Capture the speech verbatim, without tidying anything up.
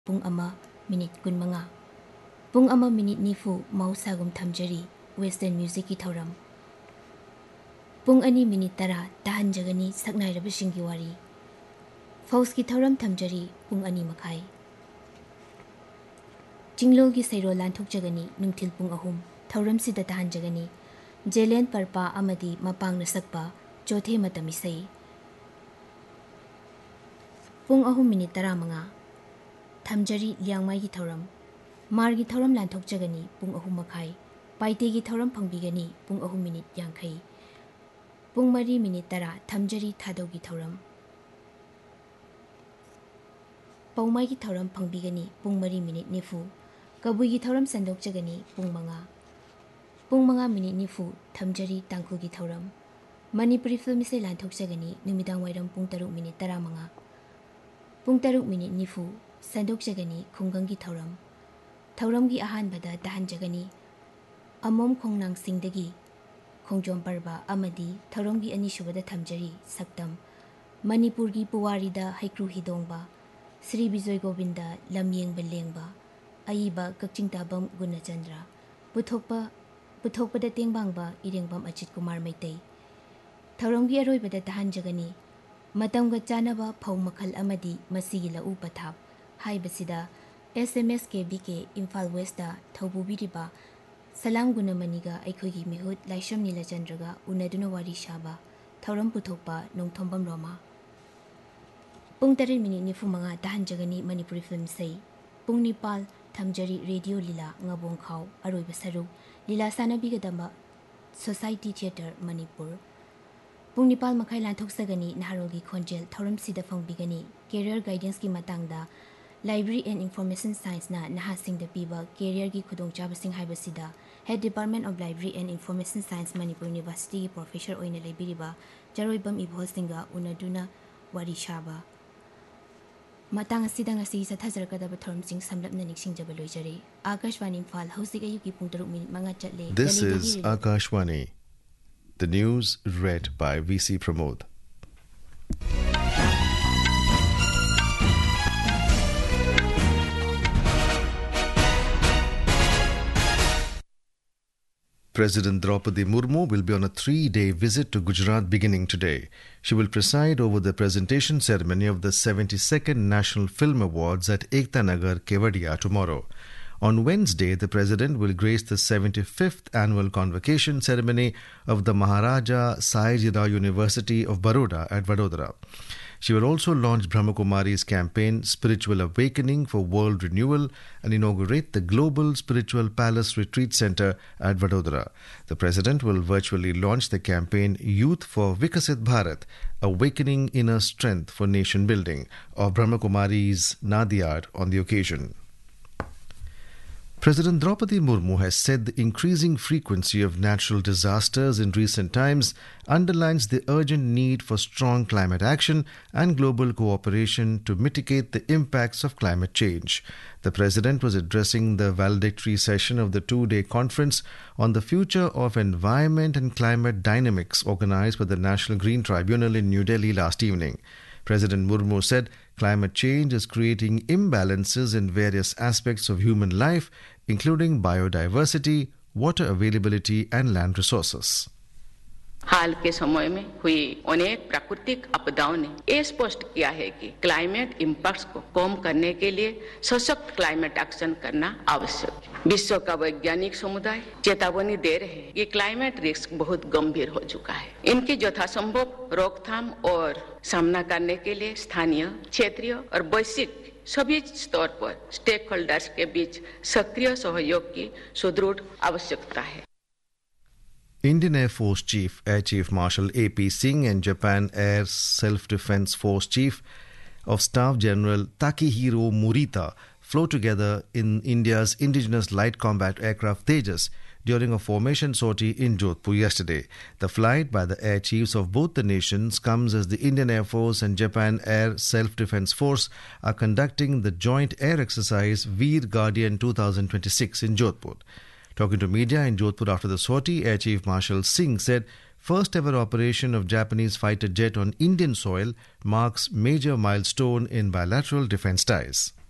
Pung ama minute kun manga. Pung ama minute nifu mausagum thamjari Western music ki thauram. Pung ani minute tara tahan jagani saknai rabishingi wari. Faus ki thauram thamjari pung ani makai. Jinglol ki sairo lanthok jagani nungthil pung ahum thauram sida tahan jagani. Jelen parpa amadi mapang nasakpa chothe matamisai. Pung ahum minute tara manga. Thamjari liangmai ki thauram. Mar ki thauram lanthok jagani pung ahum makai. Paite ki thauram phangbigani pung ahum minute yangkai. Pung mari minute tara thamjari thadau ki thauram. Paumai ki thauram phangbigani pung mari minute nifu. Kabui ki thauram sandok jagani pung manga. Pung manga minute nifu thamjari tangkul ki thauram. Manipuri film se lanthok jagani numidang wairam pung taruk minute tara manga. Pung taruk minute nifu sandok jagani khunggang ki thauram. Thauram gi ahan bada dahan jagani. Amom khongnang singdagi khongjom parba amadi thauram gi ani shubada thamjari saktam. Manipur gi puwari da haikru hidongba. Sri Bijoy Govinda lamyeng belengba. Aiba kakching tabam Gunachandra. Puthokpa puthokpa da tengbangba irengbam Ajit Kumar Maitai. Thauram gi aroi bada dahan jagani. Matamga chanaba phau makhal amadi masigi lau pathap. Hai basida S M S K B K Imphal West da Thaubu-biriba Salam Gunamaniga Aikhogi Mihut Laisham Nilachandraga Unaduna Wari Shaba Thauram Puthokpa Nongthombam Roma. Pung tarin minute nifu manga dahan jagani Manipuri film say. Pung nipal thamjari radio lila ngabong khau aroi basaruk lila sanabigadamba Society Theatre Manipur. Pung nipal makai lanthok sagani naharogi khonjel thauram sida phangbigani career guidance ki matangda Library and Information Science na nahasing da piba career gi khudong chabasing haibasida Head Department of Library and Information Science Manipur University Professor oina leibiriba Jaroibam Ibhol Singa unaduna wari shaba matang asida ngasi sa thajarkadaba thormsing samlapna nikshingjaba loijare Akashwani Imphal hosik ayuki pung taruk minute manga chatle. This is Akashwani. The news read by V C Pramod. President Draupadi Murmu will be on a three-day visit to Gujarat beginning today. She will preside over the presentation ceremony of the seventy-second National Film Awards at Ekta Nagar, Kevadia tomorrow. On Wednesday, the President will grace the seventy-fifth annual convocation ceremony of the Maharaja Sayajirao University of Baroda at Vadodara. She will also launch Brahmakumari's campaign Spiritual Awakening for World Renewal and inaugurate the Global Spiritual Palace Retreat Center at Vadodara. The President will virtually launch the campaign Youth for Vikasit Bharat, Awakening Inner Strength for Nation Building of Brahmakumari's Nadiyad on the occasion. President Draupadi Murmu has said the increasing frequency of natural disasters in recent times underlines the urgent need for strong climate action and global cooperation to mitigate the impacts of climate change. The President was addressing the valedictory session of the two-day conference on the future of environment and climate dynamics organized by the National Green Tribunal in New Delhi last evening. President Murmu said climate change is creating imbalances in various aspects of human life, including biodiversity, water availability and land resources. हाल के समय में हुई अनेक प्राकृतिक आपदाओं ने ये स्पष्ट किया है कि क्लाइमेट इम्पैक्ट्स को कम करने के लिए सशक्त क्लाइमेट एक्शन करना आवश्यक है। विश्व का वैज्ञानिक समुदाय चेतावनी दे रहे हैं कि क्लाइमेट रिस्क बहुत गंभीर हो चुका है। इनकी यथासंभव रोकथाम और सामना करने के लिए स्थानीय, क्षेत्रीय और वैश्विक सभी स्तर पर स्टेक होल्डर्स के बीच सक्रिय सहयोग की सुदृढ़ आवश्यकता है। Indian Air Force Chief Air Chief Marshal A P Singh and Japan Air Self-Defense Force Chief of Staff General Takehiro Morita flew together in India's indigenous light combat aircraft Tejas during a formation sortie in Jodhpur yesterday. The flight by the air chiefs of both the nations comes as the Indian Air Force and Japan Air Self-Defense Force are conducting the joint air exercise Veer Guardian twenty twenty-six in Jodhpur. Talking to media in Jodhpur after the sortie, Air Chief Marshal Singh said first ever operation of Japanese fighter jet on Indian soil marks major milestone in bilateral defense ties.